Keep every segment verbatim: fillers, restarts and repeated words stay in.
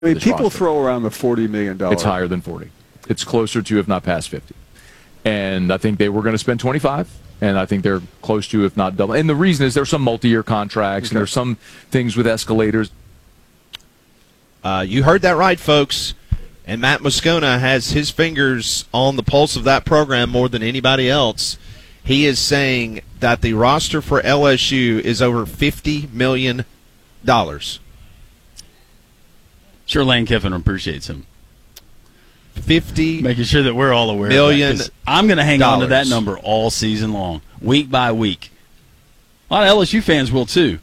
I mean, people roster. throw around the forty million dollars. It's higher than forty. It's closer to, if not past fifty. And I think they were going to spend twenty-five, and I think they're close to, if not double. And the reason is there's some multi-year contracts, okay. and there's some things with escalators. Uh, you heard that right, folks. And Matt Moscona has his fingers on the pulse of that program more than anybody else. He is saying that the roster for L S U is over fifty million dollars. Sure, Lane Kiffin appreciates him. Fifty making sure that we're all aware million of that, I'm going to hang dollars. on to that number all season long, week by week. A lot of L S U fans will too.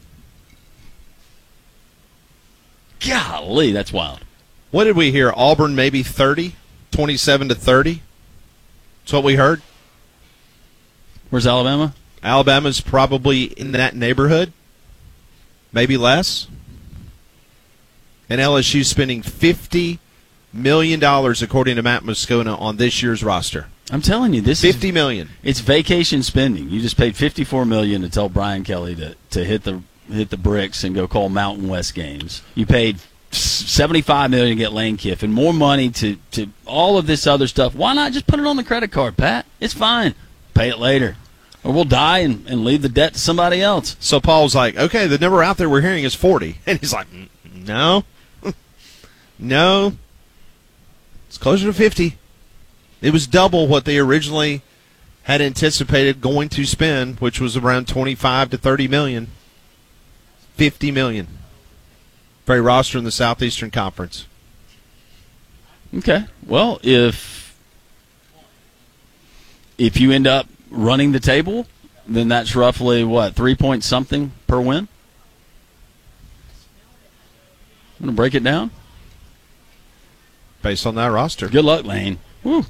Golly, that's wild. What did we hear? Auburn maybe thirty, twenty-seven to thirty. That's what we heard. Where's Alabama? Alabama's probably in that neighborhood, maybe less. And L S U spending fifty million dollars, according to Matt Moscona, on this year's roster. I'm telling you, this fifty million. It's vacation spending. You just paid fifty-four million dollars to tell Brian Kelly to, to hit the hit the bricks and go call Mountain West games. You paid seventy-five million dollars to get Lane Kiffin, more money to, to all of this other stuff. Why not just put it on the credit card, Pat? It's fine. Pay it later. Or we'll die and, and leave the debt to somebody else. So Paul's like, okay, the number out there we're hearing is forty. And he's like, no. no. It's closer to fifty. It was double what they originally had anticipated going to spend, which was around twenty-five to thirty million. fifty million. For a roster in the Southeastern Conference. Okay. Well, if if you end up running the table, then that's roughly, what, three point something per win? I'm going to break it down. Based on that roster. Good luck, Lane. Woo.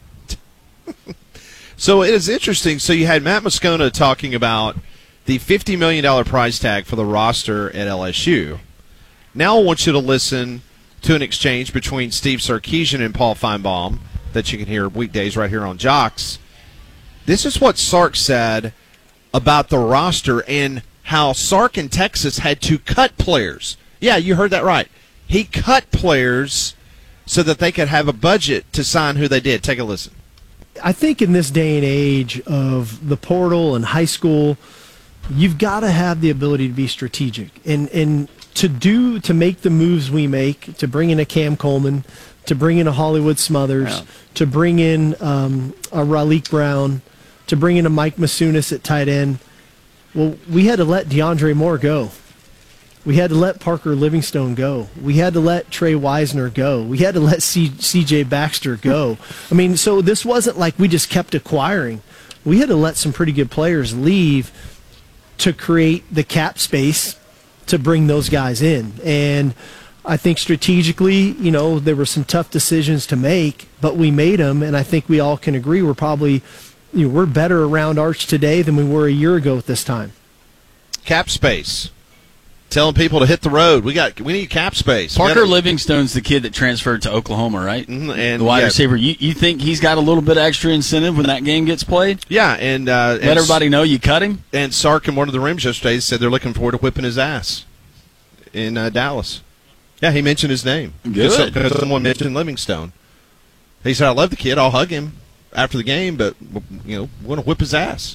So it is interesting. So you had Matt Moscona talking about the fifty million dollars price tag for the roster at L S U. Now I want you to listen to an exchange between Steve Sarkisian and Paul Feinbaum that you can hear weekdays right here on Jocks. This is what Sark said about the roster and how Sark in Texas had to cut players. Yeah, you heard that right. He cut players so that they could have a budget to sign who they did. Take a listen. I think in this day and age of the portal and high school, you've got to have the ability to be strategic. And, and to do, to make the moves we make, to bring in a Cam Coleman, to bring in a Hollywood Smothers, yeah. to bring in um, a Raleek Brown, to bring in a Mike Masunis at tight end, well, we had to let DeAndre Moore go. We had to let Parker Livingstone go. We had to let Trey Wisner go. We had to let C- C.J. Baxter go. I mean, so this wasn't like we just kept acquiring. We had to let some pretty good players leave to create the cap space to bring those guys in. And I think strategically, you know, there were some tough decisions to make, but we made them, and I think we all can agree we're probably, you know, we're better around Arch today than we were a year ago at this time. Cap space. Telling people to hit the road. We got we need cap space. Parker gotta, Livingstone's the kid that transferred to Oklahoma, right? And the wide yeah. receiver. You, you think he's got a little bit of extra incentive when that game gets played? Yeah, and uh, let and, everybody know you cut him. And Sark in one of the rooms yesterday said they're looking forward to whipping his ass in uh, Dallas. Yeah, he mentioned his name. Good. Because someone mentioned Livingstone. He said, "I love the kid. I'll hug him after the game, but you know, we're going to whip his ass."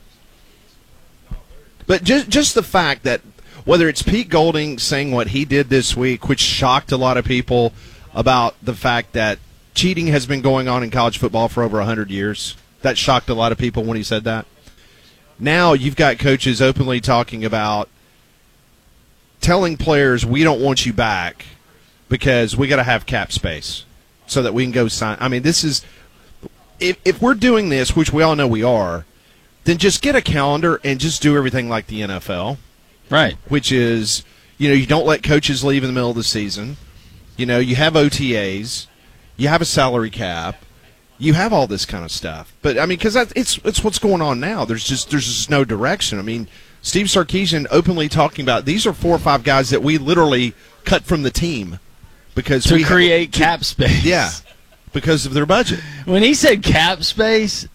But just just the fact that. Whether it's Pete Golding saying what he did this week, which shocked a lot of people about the fact that cheating has been going on in college football for over one hundred years. That shocked a lot of people when he said that. Now you've got coaches openly talking about telling players, we don't want you back because we got to have cap space so that we can go sign. I mean, this is if, – if we're doing this, which we all know we are, then just get a calendar and just do everything like the N F L. Right. Which is, you know, you don't let coaches leave in the middle of the season. You know, you have O T As. You have a salary cap. You have all this kind of stuff. But, I mean, because it's it's what's going on now. There's just there's just no direction. I mean, Steve Sarkisian openly talking about these are four or five guys that we literally cut from the team. because To we create have, cap space. Yeah, because of their budget. When he said cap space,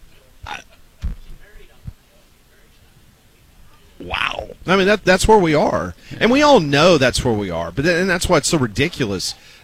wow. I mean, that that's where we are. And we all know that's where we are. But then, and that's why it's so ridiculous